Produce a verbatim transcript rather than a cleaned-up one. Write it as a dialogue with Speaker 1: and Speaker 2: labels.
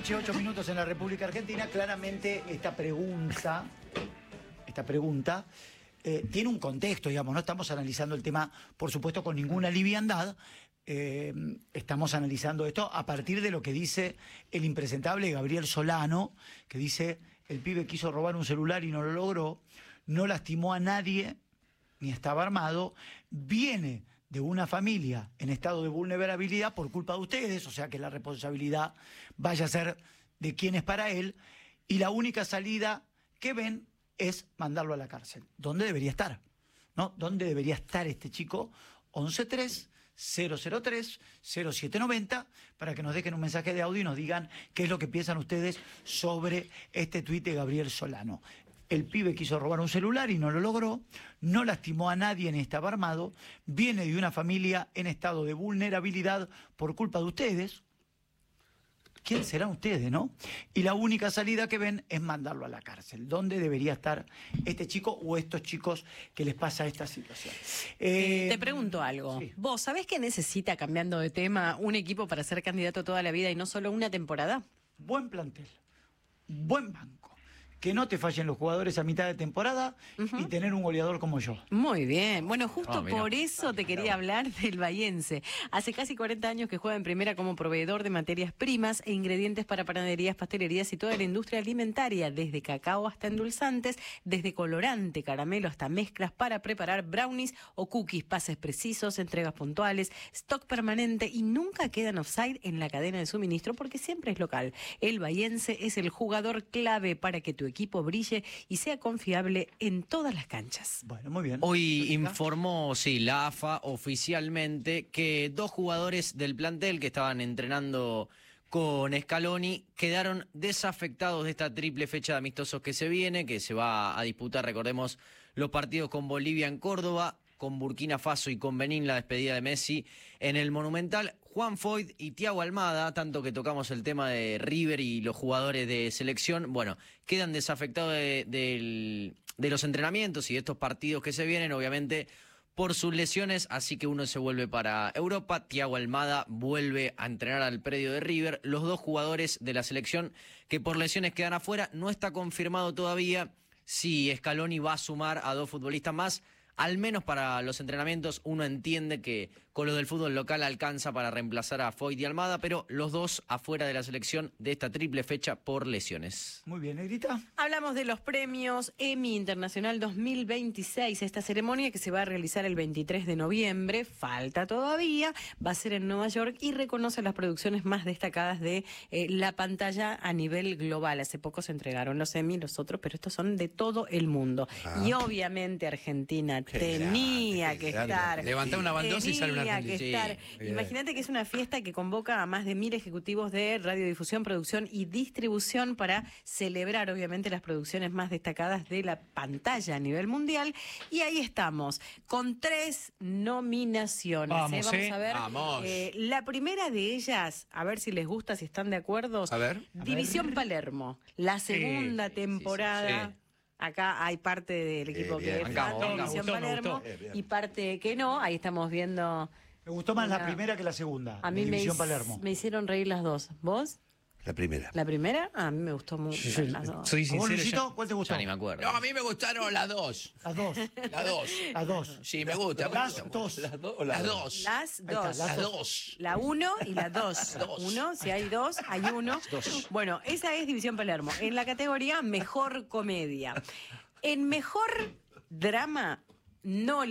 Speaker 1: noche, ocho minutos en la República Argentina. Claramente esta pregunta, esta pregunta eh, tiene un contexto, digamos, no estamos analizando el tema, por supuesto, con ninguna liviandad. Eh, estamos analizando esto a partir de lo que dice el impresentable Gabriel Solano, que dice: el pibe quiso robar un celular y no lo logró, no lastimó a nadie, ni estaba armado, viene de una familia en estado de vulnerabilidad por culpa de ustedes, o sea que la responsabilidad vaya a ser de quien es para él, y la única salida que ven es mandarlo a la cárcel. ¿Dónde debería estar? ¿No? ¿Dónde debería estar este chico? once tres cero cero tres cero siete noventa para que nos dejen un mensaje de audio y nos digan qué es lo que piensan ustedes sobre este tuit de Gabriel Solano. El pibe quiso robar un celular y no lo logró, no lastimó a nadie ni estaba armado, viene de una familia en estado de vulnerabilidad por culpa de ustedes. ¿Quién serán ustedes, no? Y la única salida que ven es mandarlo a la cárcel. ¿Dónde debería estar este chico o estos chicos que les pasa esta situación?
Speaker 2: Eh, Te pregunto algo.
Speaker 1: Sí.
Speaker 2: ¿Vos sabés que necesita, cambiando de tema, un equipo para ser candidato toda la vida y no solo una temporada?
Speaker 1: Buen plantel, buen banco. Que no te fallen los jugadores a mitad de temporada uh-huh. y tener un goleador como yo.
Speaker 2: Muy bien. Bueno, justo
Speaker 3: oh,
Speaker 2: por eso te quería hablar del Bahiense. Hace casi cuarenta años que juega en primera como proveedor de materias primas e ingredientes para panaderías, pastelerías y toda la industria alimentaria, desde cacao hasta endulzantes, desde colorante, caramelo hasta mezclas para preparar brownies o cookies, pases precisos, entregas puntuales, stock permanente y nunca quedan offside en la cadena de suministro porque siempre es local. El Bahiense es el jugador clave para que tu equipo brille y sea confiable en todas las canchas.
Speaker 1: Bueno, muy bien.
Speaker 3: Hoy informó, sí, la A F A oficialmente que dos jugadores del plantel que estaban entrenando con Scaloni quedaron desafectados de esta triple fecha de amistosos que se viene, que se va a disputar, recordemos, los partidos con Bolivia en Córdoba, con Burkina Faso y con Benín, la despedida de Messi en el Monumental. Juan Foyth y Thiago Almada, tanto que tocamos el tema de River y los jugadores de selección, bueno, quedan desafectados de, de, de los entrenamientos y de estos partidos que se vienen, obviamente, por sus lesiones, así que uno se vuelve para Europa. Thiago Almada vuelve a entrenar al predio de River. Los dos jugadores de la selección que por lesiones quedan afuera, no está confirmado todavía si Scaloni va a sumar a dos futbolistas más. Al menos para los entrenamientos uno entiende que con lo del fútbol local alcanza para reemplazar a Foyth y Almada, pero los dos afuera de la selección de esta triple fecha por lesiones.
Speaker 1: Muy bien, Negrita.
Speaker 2: Hablamos de los premios Emmy Internacional dos mil veintiséis, esta ceremonia que se va a realizar el veintitrés de noviembre, falta todavía, va a ser en Nueva York y reconoce las producciones más destacadas de eh, la pantalla a nivel global. Hace poco se entregaron los Emmy, los otros, pero estos son de todo el mundo. Ah. Y obviamente Argentina Qué tenía grande, que grande. estar.
Speaker 4: Levantar una baldosa y sale una
Speaker 2: que estar. Sí, imagínate que es una fiesta que convoca a más de mil ejecutivos de radiodifusión, producción y distribución para celebrar, obviamente, las producciones más destacadas de la pantalla a nivel mundial. Y ahí estamos, con tres nominaciones.
Speaker 4: Vamos,
Speaker 2: ¿eh? Vamos
Speaker 4: ¿eh?
Speaker 2: a ver.
Speaker 4: Vamos.
Speaker 2: Eh, la primera de ellas, a ver si les gusta, si están de acuerdo.
Speaker 4: A ver.
Speaker 2: División a ver. Palermo, la segunda sí, temporada. Sí, sí, sí. Acá hay parte del equipo eh, que es fan de División Palermo y parte que no. Ahí estamos viendo.
Speaker 1: Me gustó más una... la primera que la segunda.
Speaker 2: A mí
Speaker 1: División
Speaker 2: me,
Speaker 1: Palermo.
Speaker 2: me hicieron reír las dos. ¿Vos?
Speaker 5: La primera.
Speaker 2: ¿La primera? Ah, a mí me gustó mucho.
Speaker 4: Sí,
Speaker 2: las dos.
Speaker 4: Soy sincero.
Speaker 1: Luisito, ¿cuál te gustó?
Speaker 3: Ya ni me acuerdo.
Speaker 4: No, a mí me gustaron las dos.
Speaker 1: Las dos.
Speaker 4: Las dos.
Speaker 1: Las dos.
Speaker 4: Sí, me gusta.
Speaker 1: Las
Speaker 4: me gusta.
Speaker 1: dos.
Speaker 4: Las, do o las, las dos.
Speaker 2: Las dos.
Speaker 1: Está,
Speaker 4: las dos.
Speaker 2: La uno y la dos.
Speaker 4: dos.
Speaker 2: Uno, si hay dos, hay uno.
Speaker 4: Dos.
Speaker 2: Bueno, esa es División Palermo. En la categoría Mejor Comedia. En Mejor Drama, no